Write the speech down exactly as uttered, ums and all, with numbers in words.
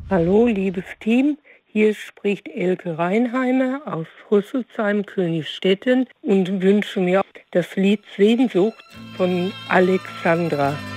Hallo, liebes Team. Hier spricht Elke Reinheimer aus Rüsselsheim, Königstetten und wünsche mir das Lied Sehnsucht von Alexandra.